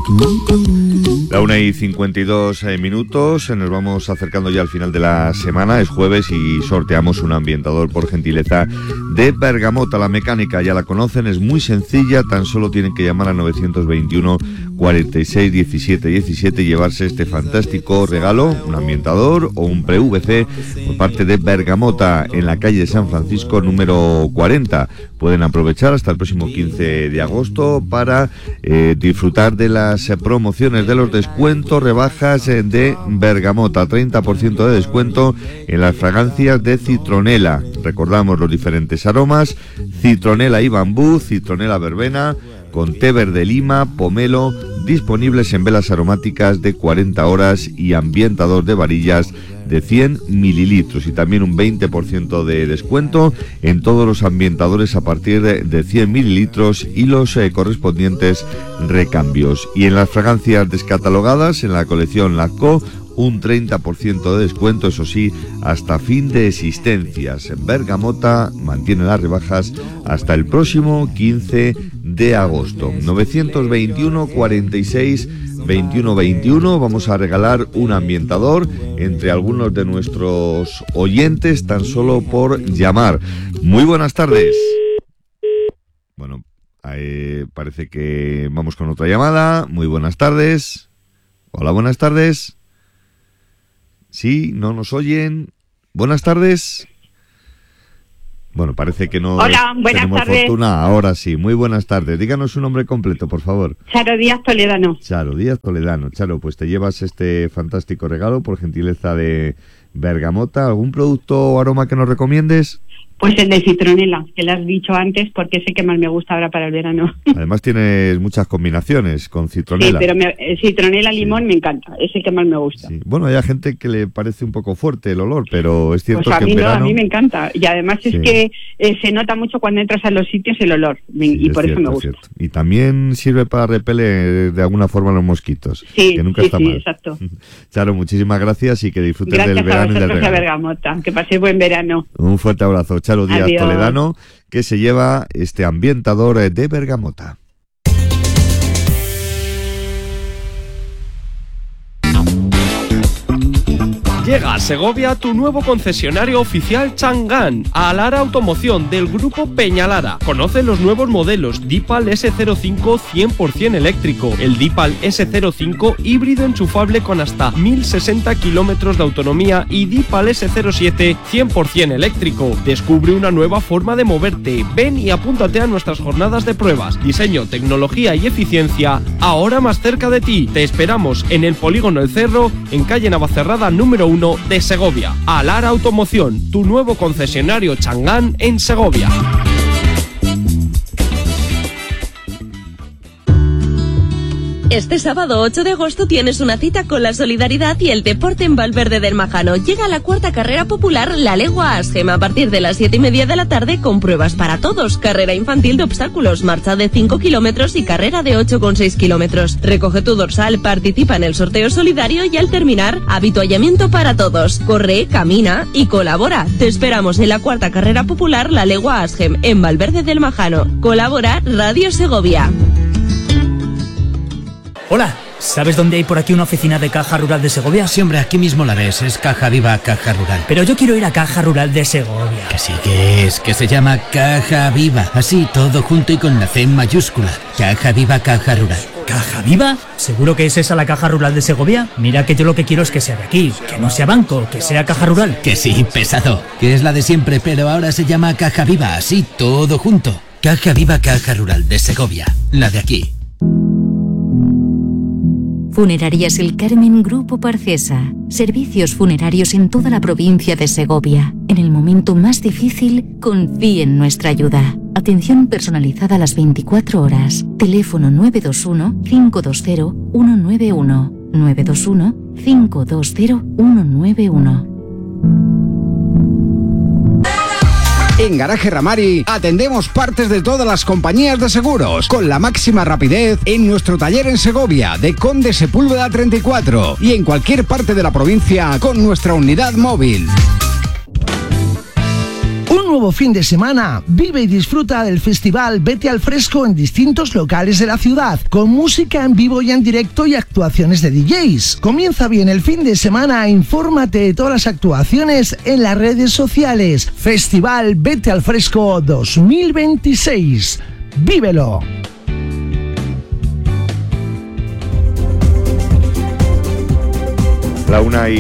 La 1:52 nos vamos acercando ya al final de la semana. Es jueves y sorteamos un ambientador por gentileza de Bergamota. La mecánica ya la conocen, es muy sencilla, tan solo tienen que llamar a 921 46 17 17 y llevarse este fantástico regalo, un ambientador o un PVC por parte de Bergamota en la calle de San Francisco número 40. Pueden aprovechar hasta el próximo 15 de agosto para disfrutar de las promociones, de los descuentos, rebajas de Bergamota, 30% de descuento en las fragancias de citronela. Recordamos los diferentes aromas: citronela y bambú, citronela verbena, con té verde lima, pomelo, disponibles en velas aromáticas de 40 horas y ambientador de varillas de 100 mililitros, y también un 20% de descuento en todos los ambientadores a partir de 100 mililitros y los correspondientes recambios. Y en las fragancias descatalogadas en la colección Laco, un 30% de descuento, eso sí, hasta fin de existencias. Bergamota mantiene las rebajas hasta el próximo 15 de agosto. 921 46 21 21. Vamos a regalar un ambientador entre algunos de nuestros oyentes, tan solo por llamar. Muy buenas tardes. Bueno, parece que vamos con otra llamada. Muy buenas tardes. Hola, buenas tardes. Sí, no nos oyen. Buenas tardes. Bueno, parece que no tenemos fortuna. Ahora sí, muy buenas tardes. Díganos su nombre completo, por favor. Charo Díaz Toledano. Charo Díaz Toledano. Charo, pues te llevas este fantástico regalo por gentileza de Bergamota. ¿Algún producto o aroma que nos recomiendes? Pues el de citronela, que lo has dicho antes, porque ese que más me gusta ahora para el verano. Además tienes muchas combinaciones con citronela. Sí, pero citronela limón me encanta, ese que más me gusta. Sí. Bueno, hay gente que le parece un poco fuerte el olor, pero es cierto pues que en verano... a mí me encanta, y además es que se nota mucho cuando entras a los sitios el olor, y por eso me gusta. Y también sirve para repeler de alguna forma los mosquitos, que nunca está mal. Exacto. Charo, muchísimas gracias y que disfrutes del verano y del regalo. Gracias a Bergamota, que paséis buen verano. Un fuerte abrazo. Charo Díaz Toledano, que se lleva este ambientador de Bergamota. Llega a Segovia tu nuevo concesionario oficial Chang'an, a Lara Automoción del grupo Peñalara. Conoce los nuevos modelos Deepal S05 100% eléctrico, el Deepal S05 híbrido enchufable con hasta 1060 kilómetros de autonomía y Deepal S07 100% eléctrico. Descubre una nueva forma de moverte. Ven y apúntate a nuestras jornadas de pruebas. Diseño, tecnología y eficiencia ahora más cerca de ti. Te esperamos en el Polígono El Cerro, en calle Navacerrada número 1 de Segovia. Alara Automoción, tu nuevo concesionario Chang'an en Segovia. Este sábado 8 de agosto tienes una cita con la solidaridad y el deporte en Valverde del Majano. Llega la cuarta carrera popular La Legua Asgem a partir de las 7:30 de la tarde con pruebas para todos. Carrera infantil de obstáculos, marcha de 5 kilómetros y carrera de 8,6 kilómetros. Recoge tu dorsal, participa en el sorteo solidario y al terminar, avituallamiento para todos. Corre, camina y colabora. Te esperamos en la cuarta carrera popular La Legua Asgem en Valverde del Majano. Colabora Radio Segovia. Hola, ¿sabes dónde hay por aquí una oficina de Caja Rural de Segovia? Sí, hombre, aquí mismo la ves, es Caja Viva Caja Rural. Pero yo quiero ir a Caja Rural de Segovia. Que sí que es, que se llama Caja Viva, así todo junto y con la C mayúscula. Caja Viva Caja Rural. ¿Caja Viva? ¿Seguro que es esa la Caja Rural de Segovia? Mira que yo lo que quiero es que sea de aquí, que no sea banco, que sea Caja Rural. Que sí, pesado, que es la de siempre, pero ahora se llama Caja Viva, así todo junto. Caja Viva Caja Rural de Segovia, la de aquí. Funerarias El Carmen Grupo Parcesa. Servicios funerarios en toda la provincia de Segovia. En el momento más difícil, confíe en nuestra ayuda. Atención personalizada a las 24 horas. Teléfono 921-520-191. 921-520-191. En Garaje Ramari atendemos partes de todas las compañías de seguros con la máxima rapidez en nuestro taller en Segovia de Conde Sepúlveda 34 y en cualquier parte de la provincia con nuestra unidad móvil. Un nuevo fin de semana. Vive y disfruta del festival Vete al Fresco en distintos locales de la ciudad, con música en vivo y en directo y actuaciones de DJs. Comienza bien el fin de semana, infórmate de todas las actuaciones en las redes sociales. Festival Vete al Fresco 2026. ¡Vívelo! La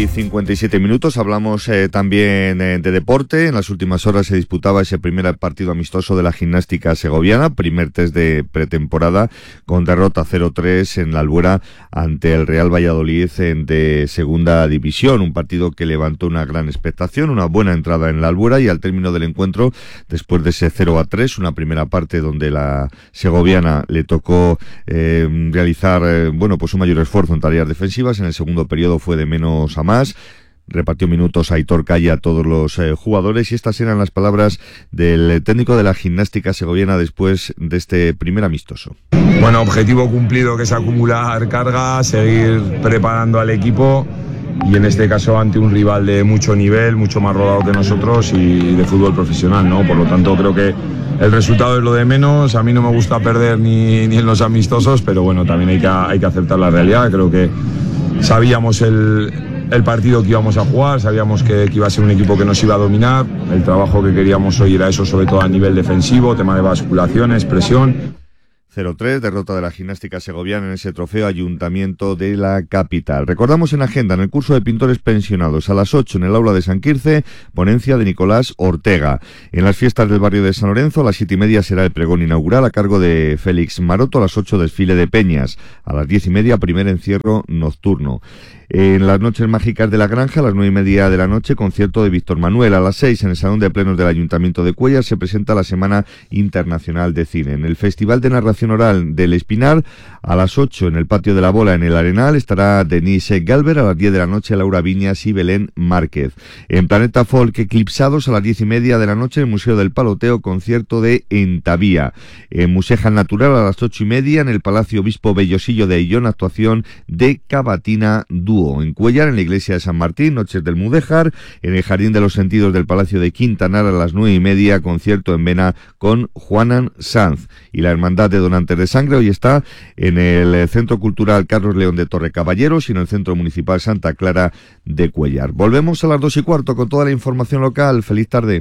1:57, hablamos también de deporte. En las últimas horas se disputaba ese primer partido amistoso de la gimnástica segoviana, primer test de pretemporada, con derrota 0-3 en la Albuera ante el Real Valladolid de segunda división, un partido que levantó una gran expectación, una buena entrada en la Albuera, y al término del encuentro, después de ese 0-3, una primera parte donde la segoviana le tocó realizar pues un mayor esfuerzo en tareas defensivas, en el segundo periodo fue de menos a más, repartió minutos a Aitor Calle a todos los jugadores, y estas eran las palabras del técnico de la gimnástica segoviana después de este primer amistoso. Bueno, objetivo cumplido, que es acumular carga, seguir preparando al equipo, y en este caso ante un rival de mucho nivel, mucho más rodado que nosotros y de fútbol profesional, ¿no? Por lo tanto, creo que el resultado es lo de menos. A mí no me gusta perder ni en los amistosos, pero bueno, también hay que aceptar la realidad. Creo que sabíamos el partido que íbamos a jugar, sabíamos que iba a ser un equipo que nos iba a dominar. El trabajo que queríamos hoy era eso, sobre todo a nivel defensivo, tema de basculaciones, presión. 0-3, derrota de la gimnástica segoviana en ese trofeo Ayuntamiento de la capital. Recordamos en agenda, en el curso de pintores pensionados, a las 8 en el aula de San Quirce, ponencia de Nicolás Ortega. En las fiestas del barrio de San Lorenzo, a las 7:30 será el pregón inaugural a cargo de Félix Maroto, a las 8 desfile de peñas, a las 10:30 primer encierro nocturno. En las noches mágicas de la Granja, a las 9:30 de la noche, concierto de Víctor Manuel. A las 6, en el Salón de Plenos del Ayuntamiento de Cuéllar, se presenta la Semana Internacional de Cine. En el Festival de Narración Oral del Espinar, a las 8, en el Patio de la Bola, en el Arenal, estará Denise Galver. A las 10 de la noche, Laura Viñas y Belén Márquez. En Planeta Folk Eclipsados, a las 10:30 de la noche, en el Museo del Paloteo, concierto de Entavía. En Museja Natural, a las 8:30, en el Palacio Obispo Bellosillo de Aillón, actuación de Cavatina Dúo. En Cuéllar, en la iglesia de San Martín, Noches del Mudéjar. En el Jardín de los Sentidos del Palacio de Quintanar, a las 9:30, concierto en Vena con Juanan Sanz. Y la Hermandad de Donantes de Sangre hoy está en el Centro Cultural Carlos León de Torrecaballeros y en el Centro Municipal Santa Clara de Cuéllar. Volvemos a las 2:15 con toda la información local. Feliz tarde.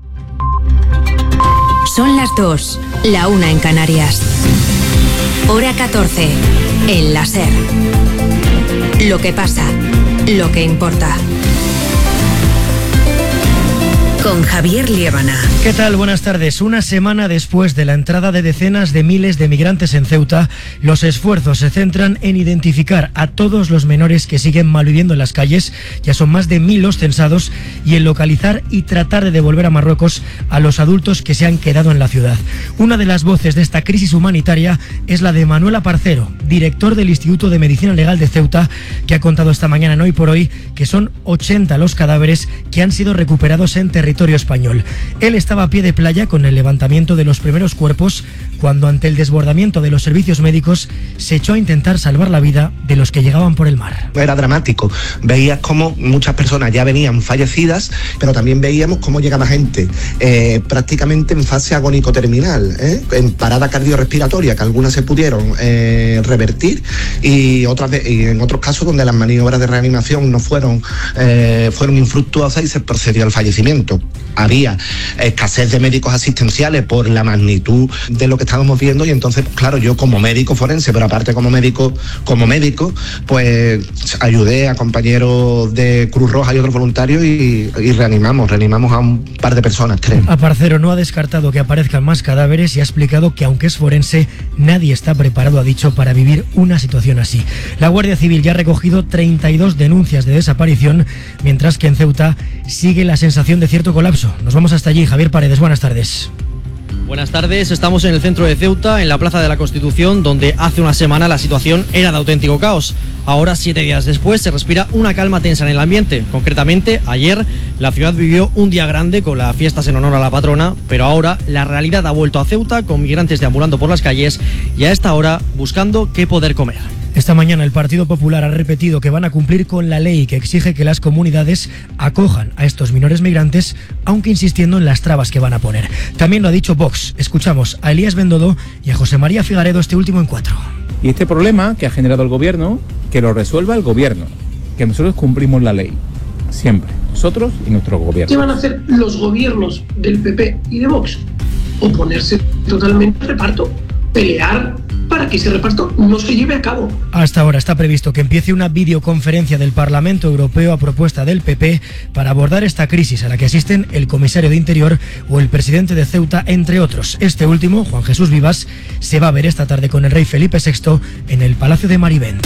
Son las 2, la 1 en Canarias. Hora 14, en la SER. Lo que pasa, lo que importa. Con Javier Liébana. ¿Qué tal? Buenas tardes. Una semana después de la entrada de decenas de miles de migrantes en Ceuta, los esfuerzos se centran en identificar a todos los menores que siguen malviviendo en las calles, ya son más de 1000 los censados, y en localizar y tratar de devolver a Marruecos a los adultos que se han quedado en la ciudad. Una de las voces de esta crisis humanitaria es la de Manuel Aparcero, director del Instituto de Medicina Legal de Ceuta, que ha contado esta mañana en Hoy por Hoy que son 80 los cadáveres que han sido recuperados en territorio español. Él estaba a pie de playa con el levantamiento de los primeros cuerpos cuando, ante el desbordamiento de los servicios médicos, se echó a intentar salvar la vida de los que llegaban por el mar. Era dramático. Veías cómo muchas personas ya venían fallecidas, pero también veíamos cómo llegaba gente prácticamente en fase agónico terminal, en parada cardiorrespiratoria, que algunas se pudieron revertir y en otros casos donde las maniobras de reanimación no fueron infructuosas y se procedió al fallecimiento. Había escasez de médicos asistenciales por la magnitud de lo que estábamos viendo, y entonces, claro, yo como médico forense, pero aparte como médico, pues ayudé a compañeros de Cruz Roja y otros voluntarios y reanimamos a un par de personas, creo. Aparcero no ha descartado que aparezcan más cadáveres y ha explicado que, aunque es forense, nadie está preparado, ha dicho, para vivir una situación así. La Guardia Civil ya ha recogido 32 denuncias de desaparición, mientras que en Ceuta sigue la sensación de cierto colapso. Nos vamos hasta allí. Javier Paredes, buenas tardes. Buenas tardes, estamos en el centro de Ceuta, en la Plaza de la Constitución, donde hace una semana la situación era de auténtico caos. Ahora, 7 días después, se respira una calma tensa en el ambiente. Concretamente, ayer la ciudad vivió un día grande con las fiestas en honor a la patrona, pero ahora la realidad ha vuelto a Ceuta, con migrantes deambulando por las calles y a esta hora buscando qué poder comer. Esta mañana el Partido Popular ha repetido que van a cumplir con la ley que exige que las comunidades acojan a estos menores migrantes, aunque insistiendo en las trabas que van a poner. También lo ha dicho Vox. Escuchamos a Elías Bendodo y a José María Figaredo, este último en 4. Y este problema que ha generado el gobierno, que lo resuelva el gobierno, que nosotros cumplimos la ley, siempre, nosotros y nuestro gobierno. ¿Qué van a hacer los gobiernos del PP y de Vox? Oponerse totalmente al reparto, pelear para que ese reparto no se lleve a cabo. Hasta ahora está previsto que empiece una videoconferencia del Parlamento Europeo a propuesta del PP para abordar esta crisis a la que asisten el comisario de Interior o el presidente de Ceuta, entre otros. Este último, Juan Jesús Vivas, se va a ver esta tarde con el rey Felipe VI en el Palacio de Marivén.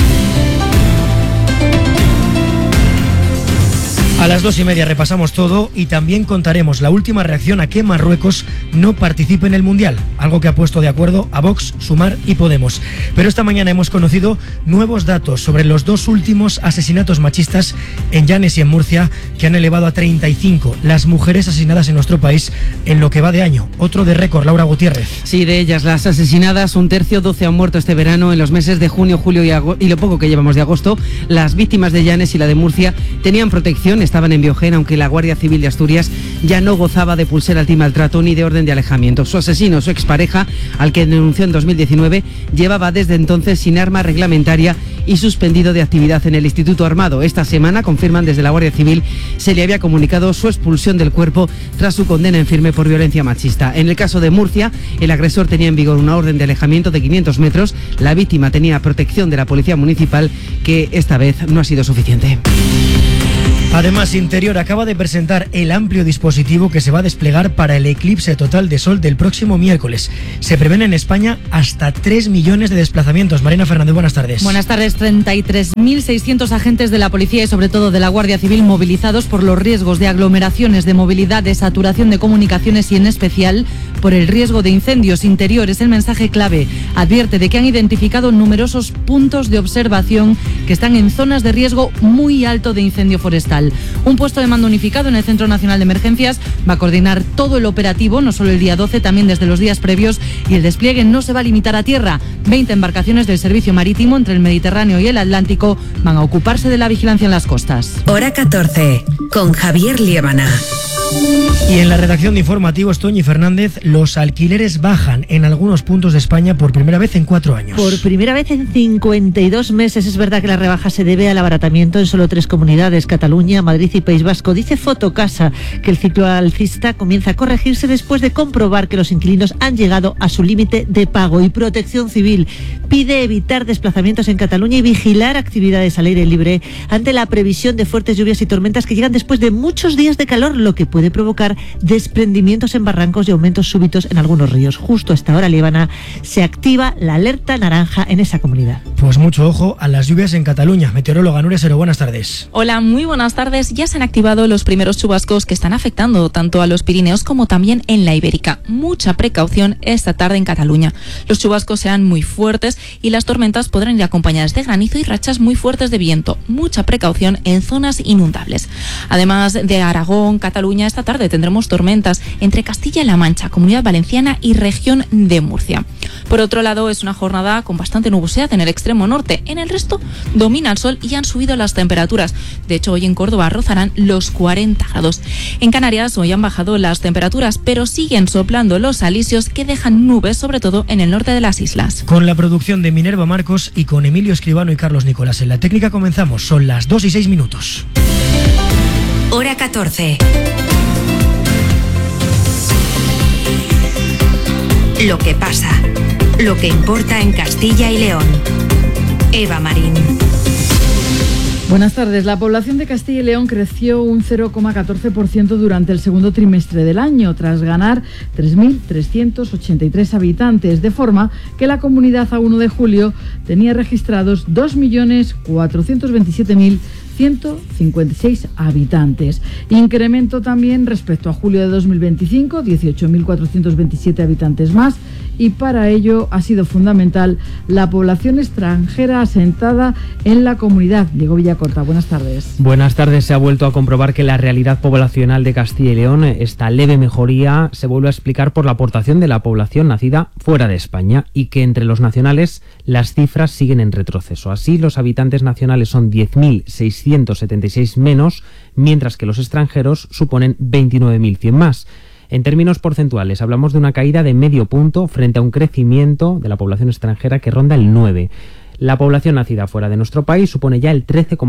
A las 2:30 repasamos todo y también contaremos la última reacción a que Marruecos no participe en el Mundial, algo que ha puesto de acuerdo a Vox, Sumar y Podemos. Pero esta mañana hemos conocido nuevos datos sobre los 2 últimos asesinatos machistas en Llanes y en Murcia, que han elevado a 35 las mujeres asesinadas en nuestro país en lo que va de año. Otro de récord, Laura Gutiérrez. Sí, de ellas las asesinadas, 1/3, 12 han muerto este verano. En los meses de junio, julio y lo poco que llevamos de agosto, las víctimas de Llanes y la de Murcia tenían protección, estaban en Biogén, aunque la Guardia Civil de Asturias ya no gozaba de pulsera antimaltrato ni de orden de alejamiento. Su asesino, su expareja, al que denunció en 2019, llevaba desde entonces sin arma reglamentaria y suspendido de actividad en el Instituto Armado. Esta semana, confirman desde la Guardia Civil, se le había comunicado su expulsión del cuerpo tras su condena en firme por violencia machista. En el caso de Murcia, el agresor tenía en vigor una orden de alejamiento de 500 metros. La víctima tenía protección de la Policía Municipal, que esta vez no ha sido suficiente. Además, Interior acaba de presentar el amplio dispositivo que se va a desplegar para el eclipse total de sol del próximo miércoles. Se prevén en España hasta 3 millones de desplazamientos. Marina Fernández, buenas tardes. Buenas tardes. 33.600 agentes de la policía y sobre todo de la Guardia Civil movilizados por los riesgos de aglomeraciones, de movilidad, de saturación de comunicaciones y en especial por el riesgo de incendios. Interior es el mensaje clave. Advierte de que han identificado numerosos puntos de observación que están en zonas de riesgo muy alto de incendio forestal. Un puesto de mando unificado en el Centro Nacional de Emergencias va a coordinar todo el operativo, no solo el día 12, también desde los días previos, y el despliegue no se va a limitar a tierra. 20 embarcaciones del servicio marítimo entre el Mediterráneo y el Atlántico van a ocuparse de la vigilancia en las costas. Hora 14, con Javier Liébana. Y en la redacción de Informativos, Toñi Fernández, los alquileres bajan en algunos puntos de España por primera vez en 4 años. Por primera vez en 52 meses. Es verdad que la rebaja se debe al abaratamiento en solo 3 comunidades, Cataluña, Madrid y País Vasco. Dice Fotocasa que el ciclo alcista comienza a corregirse después de comprobar que los inquilinos han llegado a su límite de pago. Y Protección Civil pide evitar desplazamientos en Cataluña y vigilar actividades al aire libre ante la previsión de fuertes lluvias y tormentas que llegan después de muchos días de calor, lo que puede provocar desprendimientos en barrancos y aumentos súbitos en algunos ríos. Justo a esta hora, Líbana, se activa la alerta naranja en esa comunidad. Pues mucho ojo a las lluvias en Cataluña. Meteoróloga Nuria Sero, buenas tardes. Hola, muy buenas tardes. Ya se han activado los primeros chubascos que están afectando tanto a los Pirineos como también en la Ibérica. Mucha precaución esta tarde en Cataluña. Los chubascos serán muy fuertes y las tormentas podrán ir acompañadas de granizo y rachas muy fuertes de viento. Mucha precaución en zonas inundables. Además de Aragón, Cataluña, esta tarde tendremos tormentas entre Castilla-La Mancha, Comunidad Valenciana y región de Murcia. Por otro lado, es una jornada con bastante nubosidad en el extremo norte. En el resto domina el sol y han subido las temperaturas. De hecho, hoy en Córdoba rozarán los 40 grados. En Canarias hoy han bajado las temperaturas, pero siguen soplando los alisios que dejan nubes, sobre todo en el norte de las islas. Con la producción de Minerva Marcos y con Emilio Escribano y Carlos Nicolás en la técnica comenzamos. Son las 2:06. Hora 14. Lo que pasa, lo que importa en Castilla y León. Eva Marín. Buenas tardes. La población de Castilla y León creció un 0,14% durante el segundo trimestre del año, tras ganar 3.383 habitantes, de forma que la comunidad a 1 de julio tenía registrados 2.427.000 156 habitantes. Incremento también respecto a julio de 2025, 18.427 habitantes más, y para ello ha sido fundamental la población extranjera asentada en la comunidad. Diego Villacorta, buenas tardes. Buenas tardes. Se ha vuelto a comprobar que la realidad poblacional de Castilla y León, esta leve mejoría, se vuelve a explicar por la aportación de la población nacida fuera de España y que entre los nacionales las cifras siguen en retroceso. Así, los habitantes nacionales son 10.676 menos, mientras que los extranjeros suponen 29.100 más. En términos porcentuales, hablamos de una caída de medio punto frente a un crecimiento de la población extranjera que ronda el 9%. La población nacida fuera de nuestro país supone ya el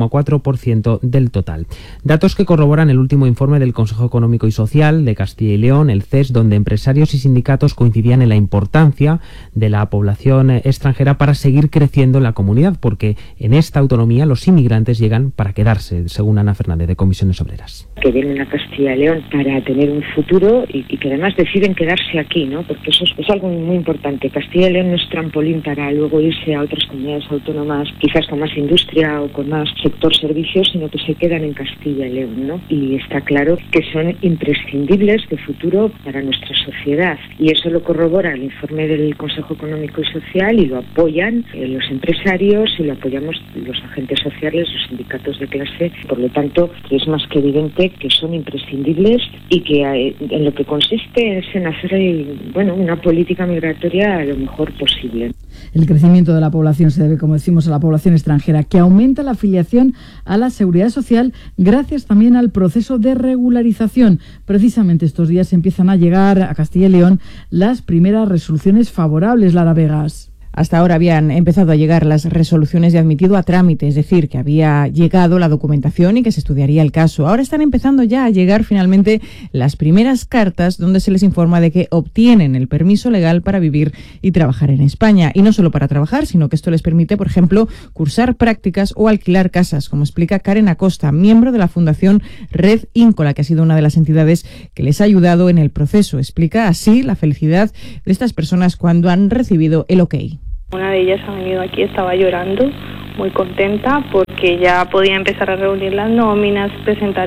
13,4% del total. Datos que corroboran el último informe del Consejo Económico y Social de Castilla y León, el CES, donde empresarios y sindicatos coincidían en la importancia de la población extranjera para seguir creciendo en la comunidad, porque en esta autonomía los inmigrantes llegan para quedarse, según Ana Fernández, de Comisiones Obreras. Que vienen a Castilla y León para tener un futuro y que además deciden quedarse aquí, ¿no? Porque eso es algo muy importante. Castilla y León no es trampolín para luego irse a otras comunidades autónomas, quizás con más industria o con más sector servicios, sino que se quedan en Castilla y León, ¿no? Y está claro que son imprescindibles de futuro para nuestra sociedad. Y eso lo corrobora el informe del Consejo Económico y Social y lo apoyan los empresarios y lo apoyamos los agentes sociales, los sindicatos de clase. Por lo tanto, es más que evidente que son imprescindibles y que en lo que consiste es en hacer una política migratoria lo mejor posible. El crecimiento de la población se debe, como decimos, a la población extranjera, que aumenta la afiliación a la Seguridad Social gracias también al proceso de regularización. Precisamente estos días empiezan a llegar a Castilla y León las primeras resoluciones favorables, Lara Vegas. Hasta ahora habían empezado a llegar las resoluciones de admitido a trámite, es decir, que había llegado la documentación y que se estudiaría el caso. Ahora están empezando ya a llegar finalmente las primeras cartas donde se les informa de que obtienen el permiso legal para vivir y trabajar en España. Y no solo para trabajar, sino que esto les permite, por ejemplo, cursar prácticas o alquilar casas, como explica Karen Acosta, miembro de la Fundación Red Íncola, que ha sido una de las entidades que les ha ayudado en el proceso. Explica así la felicidad de estas personas cuando han recibido el OK. Una de ellas ha venido aquí, estaba llorando, muy contenta porque ya podía empezar a reunir las nóminas, presentar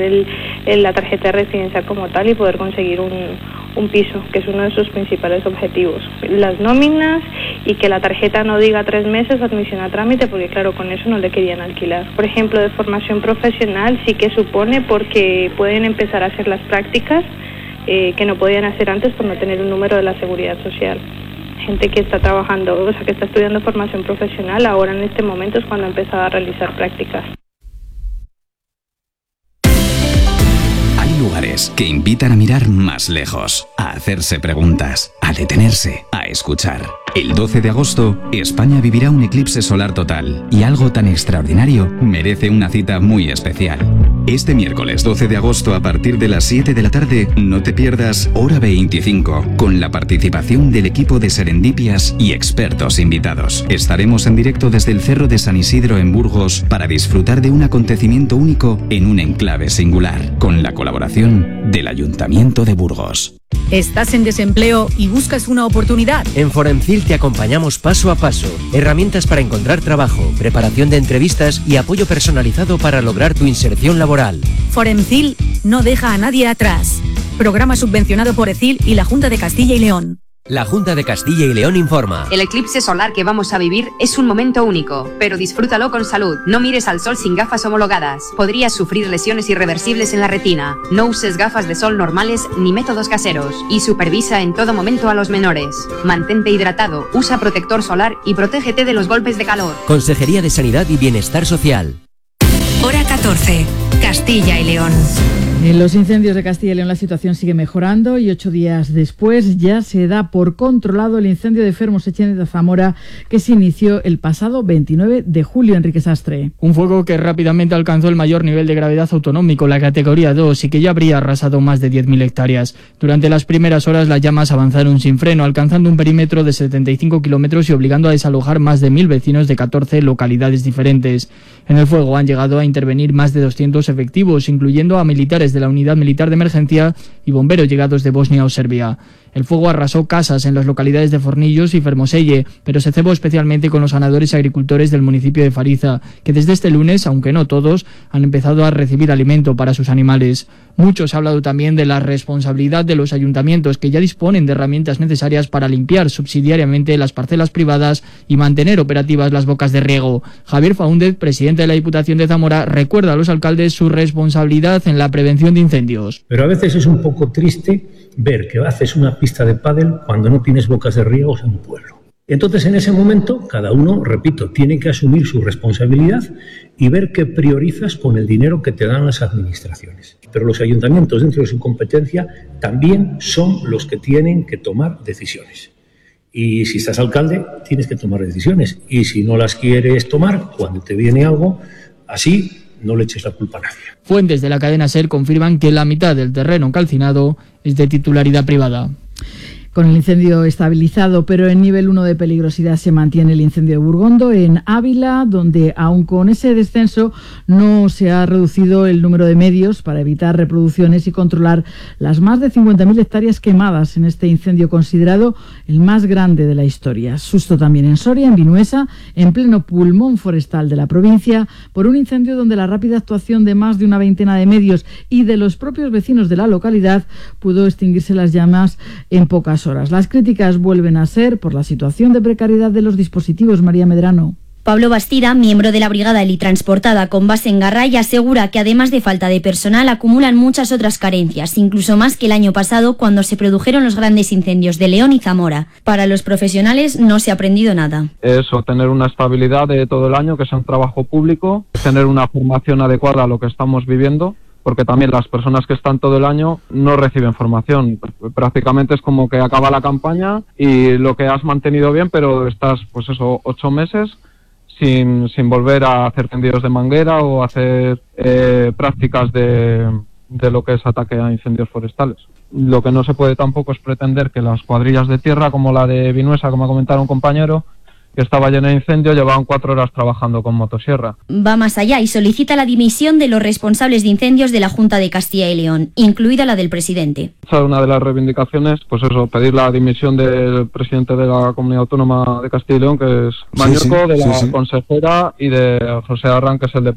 la tarjeta de residencia como tal y poder conseguir un piso, que es uno de sus principales objetivos. Las nóminas y que la tarjeta no diga 3 meses admisión a trámite, porque claro, con eso no le querían alquilar. Por ejemplo, de formación profesional sí que supone porque pueden empezar a hacer las prácticas que no podían hacer antes por no tener un número de la Seguridad Social. Gente que está trabajando, o sea, que está estudiando formación profesional, ahora en este momento es cuando ha empezado a realizar prácticas. Hay lugares que invitan a mirar más lejos, a hacerse preguntas, a detenerse, a escuchar. El 12 de agosto, España vivirá un eclipse solar total y algo tan extraordinario merece una cita muy especial. Este miércoles 12 de agosto a partir de las 7 de la tarde, no te pierdas Hora 25, con la participación del equipo de Serendipias y expertos invitados. Estaremos en directo desde el Cerro de San Isidro en Burgos para disfrutar de un acontecimiento único en un enclave singular, con la colaboración del Ayuntamiento de Burgos. ¿Estás en desempleo y buscas una oportunidad? En Forencil te acompañamos paso a paso. Herramientas para encontrar trabajo, preparación de entrevistas y apoyo personalizado para lograr tu inserción laboral. Forencil no deja a nadie atrás. Programa subvencionado por ECIL y la Junta de Castilla y León. La Junta de Castilla y León informa. El eclipse solar que vamos a vivir es un momento único, pero disfrútalo con salud. No mires al sol sin gafas homologadas. Podrías sufrir lesiones irreversibles en la retina. No uses gafas de sol normales ni métodos caseros. Y supervisa en todo momento a los menores. Mantente hidratado, usa protector solar y protégete de los golpes de calor. Consejería de Sanidad y Bienestar Social. Hora 14. Castilla y León. En los incendios de Castilla y León la situación sigue mejorando y 8 días después ya se da por controlado el incendio de Fermos Echeniz de Zamora que se inició el pasado 29 de julio. Enrique Sastre. Un fuego que rápidamente alcanzó el mayor nivel de gravedad autonómico, la categoría 2, y que ya habría arrasado más de 10.000 hectáreas. Durante las primeras horas las llamas avanzaron sin freno, alcanzando un perímetro de 75 kilómetros y obligando a desalojar más de 1.000 vecinos de 14 localidades diferentes. En el fuego han llegado a intervenir más de 200 efectivos, incluyendo a militares de la Unidad Militar de Emergencia y bomberos llegados de Bosnia o Serbia. El fuego arrasó casas en las localidades de Fornillos y Fermoselle, pero se cebó especialmente con los ganadores y agricultores del municipio de Fariza, que desde este lunes, aunque no todos, han empezado a recibir alimento para sus animales. Mucho se ha hablado también de la responsabilidad de los ayuntamientos, que ya disponen de herramientas necesarias para limpiar subsidiariamente las parcelas privadas y mantener operativas las bocas de riego. Javier Faúndez, presidente de la Diputación de Zamora, recuerda a los alcaldes su responsabilidad en la prevención de incendios. Pero a veces es un poco triste ver que haces una pista de pádel cuando no tienes bocas de riego en un pueblo. Entonces, en ese momento, cada uno, repito, tiene que asumir su responsabilidad y ver qué priorizas con el dinero que te dan las administraciones. Pero los ayuntamientos, dentro de su competencia, también son los que tienen que tomar decisiones. Y si estás alcalde, tienes que tomar decisiones. Y si no las quieres tomar, cuando te viene algo, así no le eches la culpa a nadie. Fuentes de la cadena SER confirman que la mitad del terreno calcinado es de titularidad privada. Con el incendio estabilizado, pero en nivel 1 de peligrosidad, se mantiene el incendio de Burgondo en Ávila, donde aun con ese descenso no se ha reducido el número de medios para evitar reproducciones y controlar las más de 50.000 hectáreas quemadas en este incendio considerado el más grande de la historia. Susto también en Soria, en Vinuesa, en pleno pulmón forestal de la provincia, por un incendio donde la rápida actuación de más de una veintena de medios y de los propios vecinos de la localidad pudo extinguirse las llamas en pocas horas. Las críticas vuelven a ser por la situación de precariedad de los dispositivos. María Medrano. Pablo Bastida, miembro de la brigada helitransportada con base en Garray, asegura que además de falta de personal acumulan muchas otras carencias, incluso más que el año pasado cuando se produjeron los grandes incendios de León y Zamora. Para los profesionales no se ha aprendido nada. Eso, tener una estabilidad de todo el año, que sea un trabajo público, tener una formación adecuada a lo que estamos viviendo, porque también las personas que están todo el año no reciben formación. Prácticamente es como que acaba la campaña y lo que has mantenido bien, pero estás, 8 meses sin volver a hacer tendidos de manguera o hacer prácticas de lo que es ataque a incendios forestales. Lo que no se puede tampoco es pretender que las cuadrillas de tierra, como la de Vinuesa, como ha comentado un compañero, que estaba llena de incendio, llevaban 4 horas trabajando con motosierra. Va más allá y solicita la dimisión de los responsables de incendios de la Junta de Castilla y León, incluida la del presidente. Una de las reivindicaciones, pedir la dimisión del presidente de la Comunidad Autónoma de Castilla y León, que es Mañueco, de la consejera y de José Arran, que es el de